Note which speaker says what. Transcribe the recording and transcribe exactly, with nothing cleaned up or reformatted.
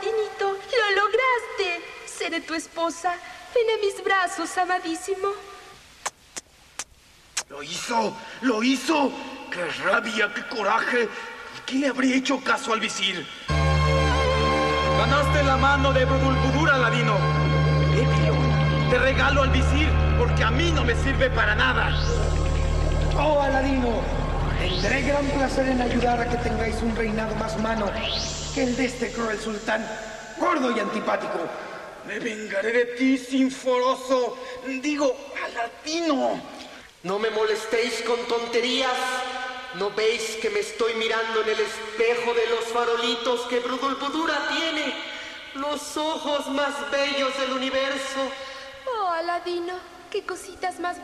Speaker 1: Aladinito, lo lograste. Seré tu esposa. Ven a mis brazos, amadísimo.
Speaker 2: ¡Lo hizo! ¡Lo hizo! ¡Qué rabia, qué coraje! ¿Quién le habría hecho caso al visir? Ganaste la mano de Budulbudur, Aladino. Ebrio, te regalo al visir porque a mí no me sirve para nada.
Speaker 3: Oh, Aladino, tendré gran placer en ayudar a que tengáis un reinado más humano que el de este cruel sultán, gordo y antipático.
Speaker 2: Me vengaré de ti, sinforoso. Digo, Aladino.
Speaker 4: No me molestéis con tonterías. ¿No veis que me estoy mirando en el espejo de los farolitos que Budulbudura tiene? Los ojos más bellos del universo.
Speaker 1: Oh, Aladino, qué cositas más